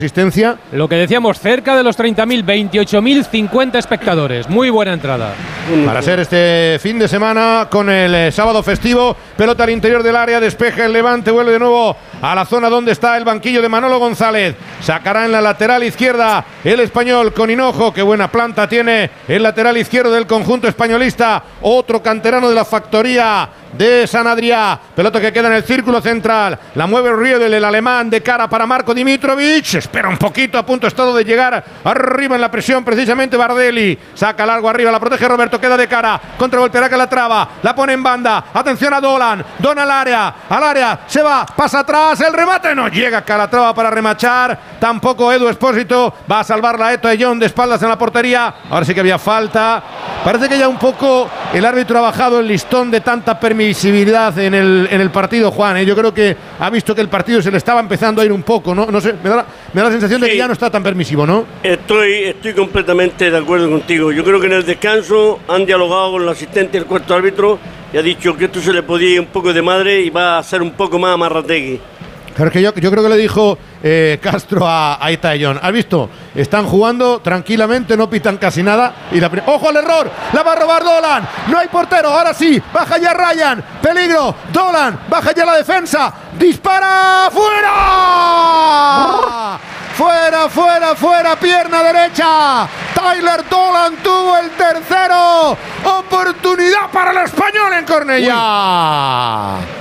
asistencia. Lo que decíamos, cerca de los 30.000, 28.050 espectadores. Muy buena entrada. Para ser este fin de semana con el sábado festivo. Pelota al interior del área, despeja el Levante, vuelve de nuevo a la zona donde está el banquillo de Manolo González. Sacará en la lateral izquierda el español con Hinojo. Qué buena planta tiene el lateral izquierdo del conjunto españolista. Otro canterano de la factoría de San Adrià. Pelota que queda en el círculo central. La mueve Riedel, el alemán, de cara para Marko Dimitrovic. Espera un poquito, a punto estado de llegar arriba en la presión precisamente Bardelli. Saca largo arriba, la protege Roberto, queda de cara. Contravolterá que la traba, la pone en banda. Atención a Dolan. Dolan al área, se va, pasa atrás, el remate no llega. Calatrava para remachar. Tampoco Edu Expósito. Va a salvar la Eto'o John de espaldas en la portería. Ahora sí que había falta. Parece que ya un poco el árbitro ha bajado el listón de tanta permisividad en el partido, Juan. Yo creo que ha visto que el partido se le estaba empezando a ir un poco, ¿no? No sé, me da la sensación de que ya no está tan permisivo, ¿no? Estoy completamente de acuerdo contigo. Yo creo que en el descanso han dialogado con el asistente del cuarto árbitro y ha dicho que esto se le podía ir un poco de madre y va a ser un poco más amarrategui. Claro, que yo creo que le dijo Castro a Eto'o John. ¿Has visto? Están jugando tranquilamente, no pitan casi nada. ¡Ojo al error! ¡La va a robar Dolan! ¡No hay portero! Ahora sí, baja ya Ryan. ¡Peligro! Dolan, baja ya la defensa. ¡Dispara! ¡Fuera! ¡Fuera! ¡Pierna derecha! Tyler Dolan tuvo el tercero. ¡Oportunidad para el español en Cornellà!